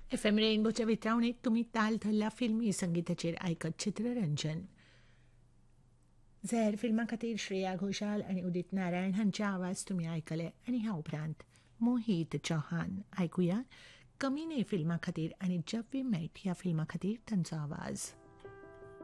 F M रेनबोच्या वितरावणीत तुम्ही ताल धरला फिल्मी संगीताचेर आयकत चित्ररंजन. झॅर फिल्मा खातीर श्रेया घोषाल आनी उदित नारायण हांचे आवाज तुम्ही आयकले आनी ह्या उपरांत मोहित चौहान आयकुया कमी ने फिल्मा खातीर आनी जब वी मेट ह्या फिल्मा खातीर तांचो आवाज.